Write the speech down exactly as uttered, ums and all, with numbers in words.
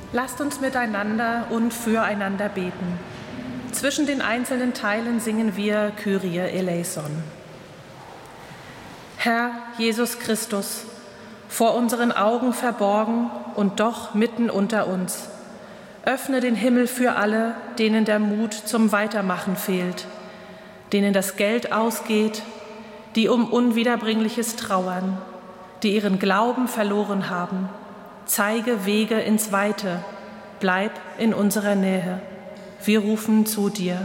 Lasst uns miteinander und füreinander beten. Zwischen den einzelnen Teilen singen wir Kyrie eleison. Herr Jesus Christus, vor unseren Augen verborgen und doch mitten unter uns, öffne den Himmel für alle, denen der Mut zum Weitermachen fehlt, denen das Geld ausgeht, die um Unwiederbringliches trauern, die ihren Glauben verloren haben. Zeige Wege ins Weite, bleib in unserer Nähe. Wir rufen zu dir.